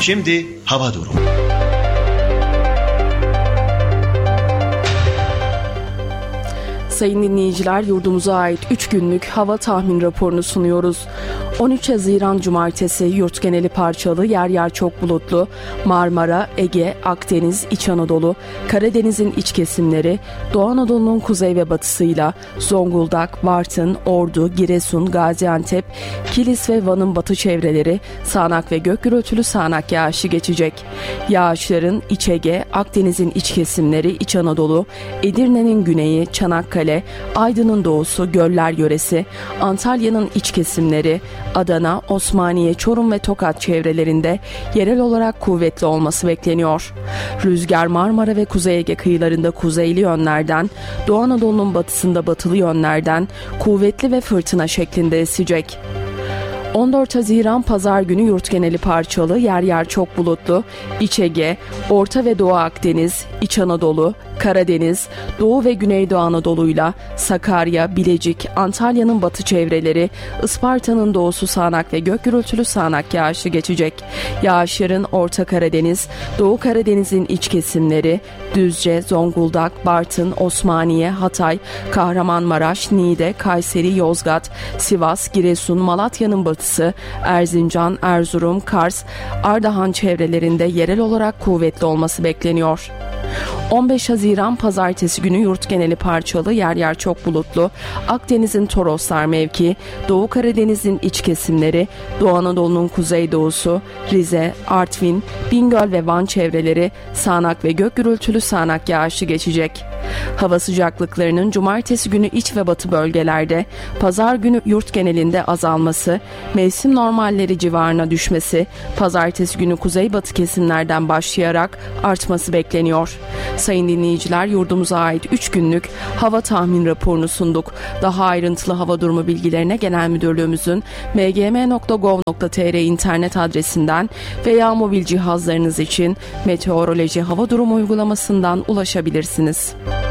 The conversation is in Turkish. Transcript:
Şimdi hava durumu. Sayın dinleyiciler, yurdumuza ait 3 günlük hava tahmin raporunu sunuyoruz. 13 Haziran Cumartesi yurt geneli parçalı, yer yer çok bulutlu. Marmara, Ege, Akdeniz, İç Anadolu, Karadeniz'in iç kesimleri, Doğu Anadolu'nun kuzey ve batısıyla Zonguldak, Bartın, Ordu, Giresun, Gaziantep, Kilis ve Van'ın batı çevreleri sağanak ve gök gürültülü sağanak yağışı geçecek. Yağışların İç Ege, Akdeniz'in iç kesimleri, İç Anadolu, Edirne'nin güneyi, Çanakkale, Aydın'ın doğusu, Göller yöresi, Antalya'nın iç kesimleri, Adana, Osmaniye, Çorum ve Tokat çevrelerinde yerel olarak kuvvetli olması bekleniyor. Rüzgar Marmara ve Kuzey Ege kıyılarında kuzeyli yönlerden, Doğu Anadolu'nun batısında batılı yönlerden kuvvetli ve fırtına şeklinde esecek. 14 Haziran Pazar günü yurt geneli parçalı, yer yer çok bulutlu. İç Ege, Orta ve Doğu Akdeniz, İç Anadolu, Karadeniz, Doğu ve Güneydoğu Anadolu'yla Sakarya, Bilecik, Antalya'nın batı çevreleri, Isparta'nın doğusu sağanak ve gök gürültülü sağanak yağışı geçecek. Yağışların Orta Karadeniz, Doğu Karadeniz'in iç kesimleri, Düzce, Zonguldak, Bartın, Osmaniye, Hatay, Kahramanmaraş, Niğde, Kayseri, Yozgat, Sivas, Giresun, Malatya'nın batısı, Erzincan, Erzurum, Kars, Ardahan çevrelerinde yerel olarak kuvvetli olması bekleniyor. 15 Haziran Pazartesi günü yurt geneli parçalı, yer yer çok bulutlu. Akdeniz'in Toroslar mevki, Doğu Karadeniz'in iç kesimleri, Doğu Anadolu'nun kuzeydoğusu, Rize, Artvin, Bingöl ve Van çevreleri sağanak ve gök gürültülü sağanak yağışı geçecek. Hava sıcaklıklarının cumartesi günü iç ve batı bölgelerde, pazar günü yurt genelinde azalması, mevsim normalleri civarına düşmesi, pazartesi günü kuzeybatı kesimlerden başlayarak artması bekleniyor. Sayın dinleyiciler, yurdumuza ait 3 günlük hava tahmin raporunu sunduk. Daha ayrıntılı hava durumu bilgilerine Genel Müdürlüğümüzün mgm.gov.tr internet adresinden veya mobil cihazlarınız için meteoroloji hava durumu uygulamasından ulaşabilirsiniz.